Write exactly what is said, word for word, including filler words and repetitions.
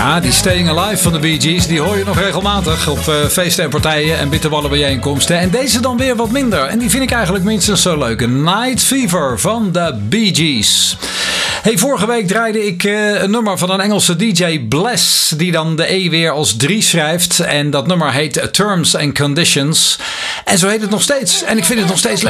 Ja, die Staying Alive van de Bee Gees, die hoor je nog regelmatig op uh, feesten en partijen en bitterballen bijeenkomsten. En deze dan weer wat minder. En die vind ik eigenlijk minstens zo leuk. Night Fever van de Bee Gees. Hey, vorige week draaide ik uh, een nummer van een Engelse D J, Bless, die dan de E weer als drie schrijft. En dat nummer heet Terms and Conditions. En zo heet het nog steeds. En ik vind het nog steeds leuk.